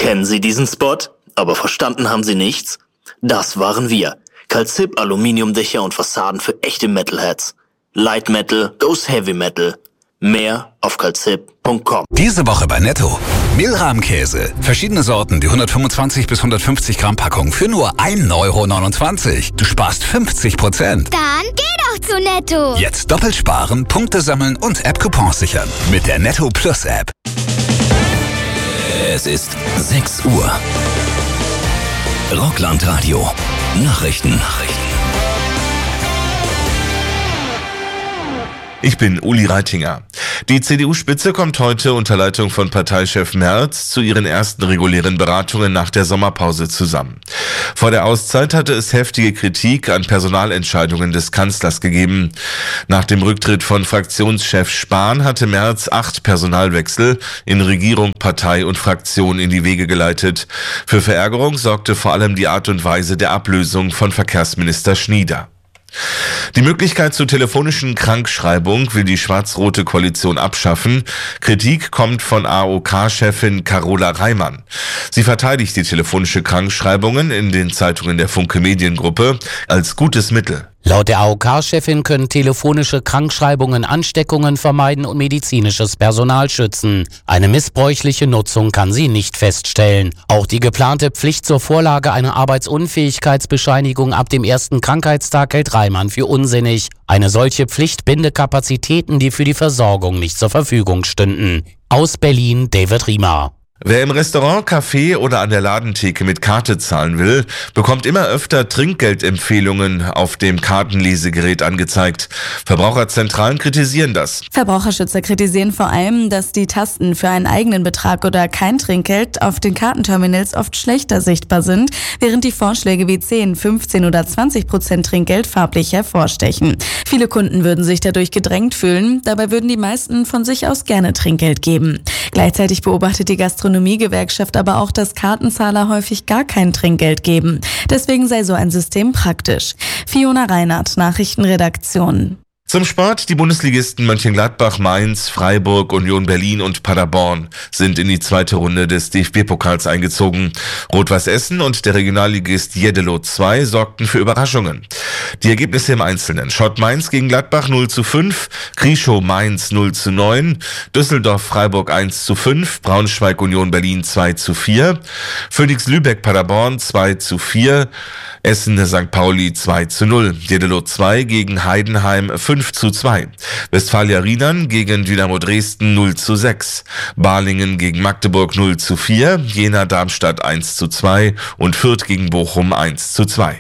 Kennen Sie diesen Spot? Aber verstanden haben Sie nichts? Das waren wir. Calzip Aluminiumdächer und Fassaden für echte Metalheads. Light Metal goes Heavy Metal. Mehr auf calzip.com. Diese Woche bei Netto. Mehlrahmkäse. Verschiedene Sorten, die 125 bis 150 Gramm Packung für nur 1,29 €. Du sparst 50%. Dann geh doch zu Netto. Jetzt doppelt sparen, Punkte sammeln und App-Coupons sichern. Mit der Netto Plus App. Es ist 6 Uhr. Rockland-Radio. Nachrichten. Ich bin Uli Reitinger. Die CDU-Spitze kommt heute unter Leitung von Parteichef Merz zu ihren ersten regulären Beratungen nach der Sommerpause zusammen. Vor der Auszeit hatte es heftige Kritik an Personalentscheidungen des Kanzlers gegeben. Nach dem Rücktritt von Fraktionschef Spahn hatte Merz 8 Personalwechsel in Regierung, Partei und Fraktion in die Wege geleitet. Für Verärgerung sorgte vor allem die Art und Weise der Ablösung von Verkehrsminister Schnieder. Die Möglichkeit zur telefonischen Krankschreibung will die schwarz-rote Koalition abschaffen. Kritik kommt von AOK-Chefin Carola Reimann. Sie verteidigt die telefonische Krankschreibungen in den Zeitungen der Funke Mediengruppe als gutes Mittel. Laut der AOK-Chefin können telefonische Krankschreibungen Ansteckungen vermeiden und medizinisches Personal schützen. Eine missbräuchliche Nutzung kann sie nicht feststellen. Auch die geplante Pflicht zur Vorlage einer Arbeitsunfähigkeitsbescheinigung ab dem ersten Krankheitstag hält Reimann für unsinnig. Eine solche Pflicht binde Kapazitäten, die für die Versorgung nicht zur Verfügung stünden. Aus Berlin, David Riemer. Wer im Restaurant, Café oder an der Ladentheke mit Karte zahlen will, bekommt immer öfter Trinkgeldempfehlungen auf dem Kartenlesegerät angezeigt. Verbraucherzentralen kritisieren das. Verbraucherschützer kritisieren vor allem, dass die Tasten für einen eigenen Betrag oder kein Trinkgeld auf den Kartenterminals oft schlechter sichtbar sind, während die Vorschläge wie 10, 15 oder 20% Trinkgeld farblich hervorstechen. Viele Kunden würden sich dadurch gedrängt fühlen, dabei würden die meisten von sich aus gerne Trinkgeld geben. Gleichzeitig beobachtet die Gastronomiegewerkschaft aber auch, dass Kartenzahler häufig gar kein Trinkgeld geben. Deswegen sei so ein System praktisch. Fiona Reinhardt, Nachrichtenredaktion. Zum Sport: Die Bundesligisten Mönchengladbach, Mainz, Freiburg, Union Berlin und Paderborn sind in die zweite Runde des DFB-Pokals eingezogen. Rot-Weiß Essen und der Regionalligist Jeddelo 2 sorgten für Überraschungen. Die Ergebnisse im Einzelnen: Schott Mainz gegen Gladbach 0:5, Krieschow Mainz 0:9, Düsseldorf Freiburg 1:5, Braunschweig Union Berlin 2:4, Phoenix Lübeck Paderborn 2:4, Essen St. Pauli 2:0, Jeddelo 2 gegen Heidenheim 5:2, Westfalia Riedern gegen Dynamo Dresden 0:6, Balingen gegen Magdeburg 0:4, Jena Darmstadt 1:2 und Fürth gegen Bochum 1:2.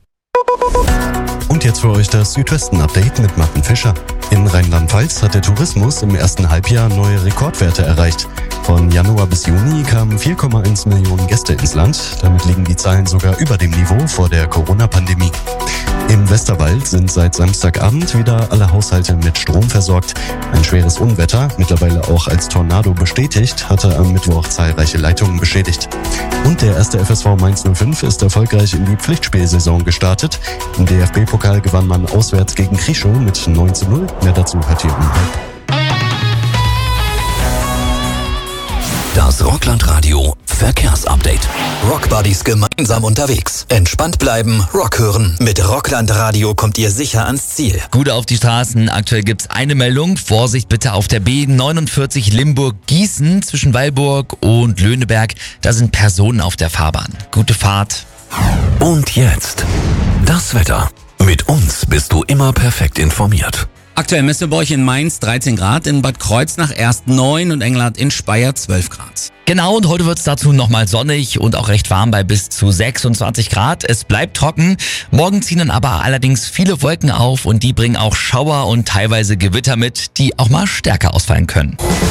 Und jetzt für euch das Südwesten-Update mit Martin Fischer. In Rheinland-Pfalz hat der Tourismus im ersten Halbjahr neue Rekordwerte erreicht. Von Januar bis Juni kamen 4,1 Millionen Gäste ins Land. Damit liegen die Zahlen sogar über dem Niveau vor der Corona-Pandemie. Im Westerwald sind seit Samstagabend wieder alle Haushalte mit Strom versorgt. Ein schweres Unwetter, mittlerweile auch als Tornado bestätigt, hatte am Mittwoch zahlreiche Leitungen beschädigt. Und der erste FSV Mainz 05 ist erfolgreich in die Pflichtspielsaison gestartet. Im DFB-Pokal gewann man auswärts gegen Krieschow mit 9:0. Mehr dazu hört ihr um halb. Das Rockland-Radio Verkehrsupdate. Rockbuddies gemeinsam unterwegs. Entspannt bleiben, Rock hören. Mit Rockland-Radio kommt ihr sicher ans Ziel. Gut auf die Straßen. Aktuell gibt's eine Meldung. Vorsicht bitte auf der B49 Limburg-Gießen zwischen Weilburg und Löhneberg. Da sind Personen auf der Fahrbahn. Gute Fahrt. Und jetzt das Wetter. Mit uns bist du immer perfekt informiert. Aktuell messen wir bei euch in Mainz 13 Grad, in Bad Kreuznach erst 9 und Engelhardt in Speyer 12 Grad. Genau, und heute wird's dazu nochmal sonnig und auch recht warm bei bis zu 26 Grad. Es bleibt trocken. Morgen ziehen dann aber allerdings viele Wolken auf und die bringen auch Schauer und teilweise Gewitter mit, die auch mal stärker ausfallen können.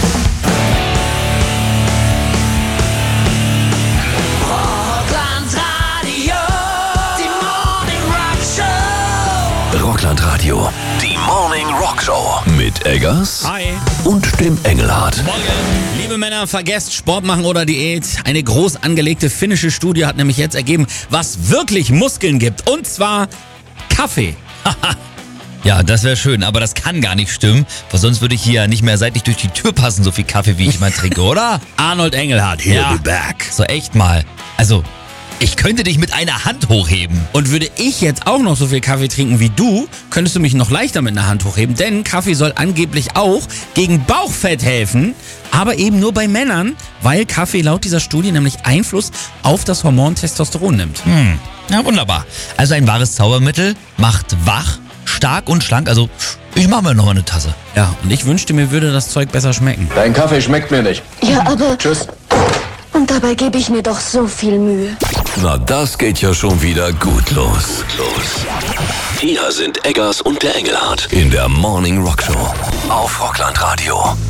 Rockland-Radio, die Morning Rock Show mit Eggers. Hi. Und dem Engelhardt. Morgen. Liebe Männer, vergesst Sport machen oder Diät. Eine groß angelegte finnische Studie hat nämlich jetzt ergeben, was wirklich Muskeln gibt. Und zwar Kaffee. Ja, das wäre schön, aber das kann gar nicht stimmen, weil sonst würde ich hier ja nicht mehr seitlich durch die Tür passen, so viel Kaffee, wie ich mal trinke, oder? Arnold Engelhardt, he'll be back. So echt mal. Also, ich könnte dich mit einer Hand hochheben. Und würde ich jetzt auch noch so viel Kaffee trinken wie du, könntest du mich noch leichter mit einer Hand hochheben, denn Kaffee soll angeblich auch gegen Bauchfett helfen, aber eben nur bei Männern, weil Kaffee laut dieser Studie nämlich Einfluss auf das Hormon Testosteron nimmt. Ja, wunderbar. Also ein wahres Zaubermittel, macht wach, stark und schlank. Also, ich mache mir noch mal eine Tasse. Ja, und ich wünschte, mir würde das Zeug besser schmecken. Dein Kaffee schmeckt mir nicht. Ja, aber... Tschüss. Und dabei gebe ich mir doch so viel Mühe. Na, das geht ja schon wieder gut los. Hier sind Eggers und der Engelhardt in der Morning Rock Show auf Rockland Radio.